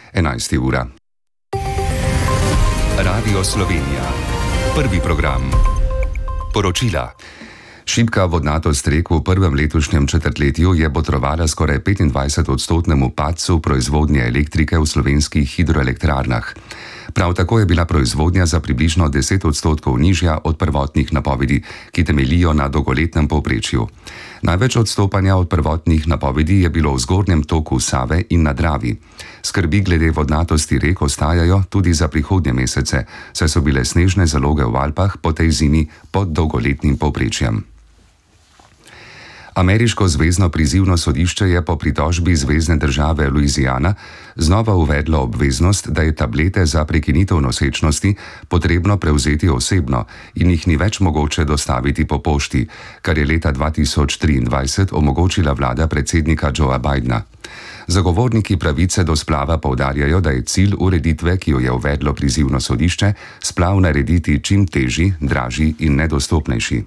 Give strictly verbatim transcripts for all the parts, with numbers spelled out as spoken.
enajsta ura. Radio Slovenija. Prvi program. Poročila. Šibka vodnatost rek v prvem letošnjem četrtletju je botrovala skoraj petindvajsetodstotnemu padcu proizvodnje elektrike v slovenskih hidroelektrarnah. Prav tako je bila proizvodnja za približno deset odstotkov nižja od prvotnih napovedi, ki temeljijo na dolgoletnem povprečju. Največ odstopanja od prvotnih napovedi je bilo v zgornjem toku Save in na Dravi. Skrbi glede vodnatosti rek ostajajo tudi za prihodnje mesece, saj so bile snežne zaloge v Alpah po tej zimi pod dolgoletnim povprečjem. Ameriško zvezno prizivno sodišče je po pritožbi zvezne države Louisiana znova uvedlo obveznost, da je tablete za prekinitev nosečnosti potrebno prevzeti osebno in jih ni več mogoče dostaviti po pošti, kar je leta dva tisoč triindvajset omogočila vlada predsednika Joea Bidna. Zagovorniki pravice do splava poudarjajo, da je cilj ureditve, ki jo je uvedlo prizivno sodišče, splav narediti čim težji, dražji in nedostopnejši.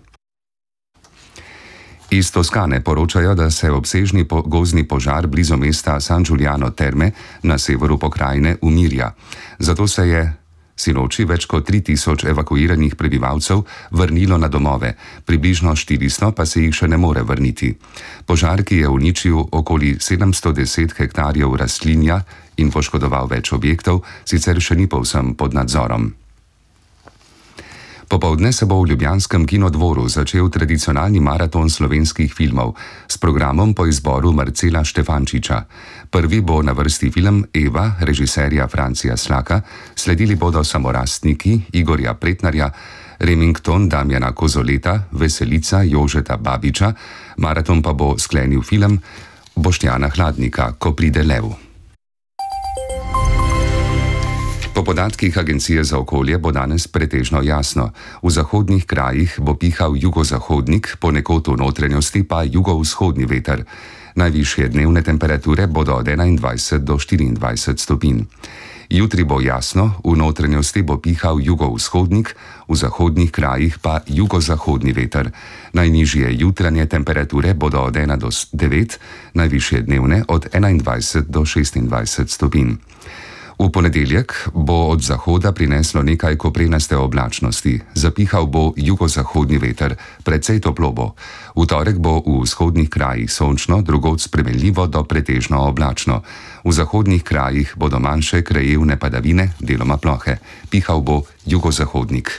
Iz Toskane poročajo, da se obsežni po gozdni požar blizu mesta San Giuliano Terme na severu pokrajine umirja. Zato se je sinoči več kot tri tisoč evakuiranih prebivalcev vrnilo na domove, približno štiristo pa se jih še ne more vrniti. Požar, ki je uničil okoli sedemsto deset hektarjev rastlinja in poškodoval več objektov, sicer še ni povsem pod nadzorom. Popoldne se bo v ljubljanskem kinodvoru začel tradicionalni maraton slovenskih filmov s programom po izboru Marcela Štefančiča. Prvi bo na vrsti film Eva, režiserja Francija Slaka, sledili bodo Samorastniki Igorja Pretnarja, Remington Damjana Kozoleta, Veselica Jožeta Babiča, maraton pa bo sklenil film Boštjana Hladnika, Ko pride lev. Po podatkih Agencije za okolje bo danes pretežno jasno. V zahodnih krajih bo pihal jugozahodnik, ponekod v notranjosti pa jugovzhodni veter. Najvišje dnevne temperature bodo od enaindvajset do štiriindvajset stopinj. Jutri bo jasno, v notranjosti bo pihal jugovzhodnik, v zahodnih krajih pa jugozahodni veter. Najnižje jutranje temperature bodo od ena do devet, najvišje dnevne od enaindvajset do šestindvajset stopinj. V ponedeljek bo od zahoda prineslo nekaj koprenaste oblačnosti, zapihal bo jugozahodni veter, precej toplo bo. V torek bo v vzhodnih krajih sončno, drugod spremenljivo do pretežno oblačno. V zahodnih krajih bodo manjše krajevne padavine, deloma plohe. Pihal bo jugozahodnik.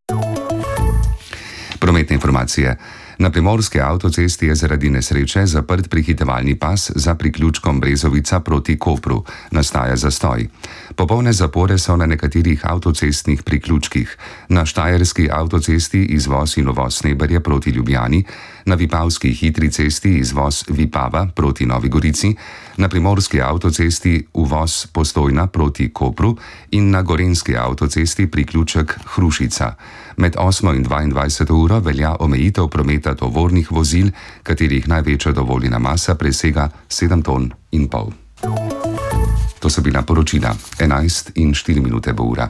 Prometne informacije. Na primorski avtocesti je zaradi nesreče zaprt prehitevalni pas za priključkom Brezovica proti Kopru. Nastaja zastoj. Popolne zapore so na nekaterih avtocestnih priključkih. Na štajerski avtocesti izvoz in uvoz Sneberje proti Ljubljani, na vipavski hitri cesti izvoz Vipava proti Novi Gorici, na primorski avtocesti uvoz Postojna proti Kopru in na gorenjski avtocesti priključek Hrušica. Med osmo in dvaindvajseto uro velja omejitev prometa tovornih vozil, katerih največja dovoljena masa presega sedem ton in pol. To so bila poročila. enajst in štiri minute bo ura.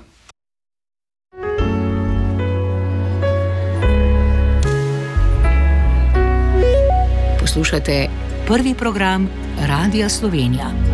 Poslušate prvi program Radia Slovenija.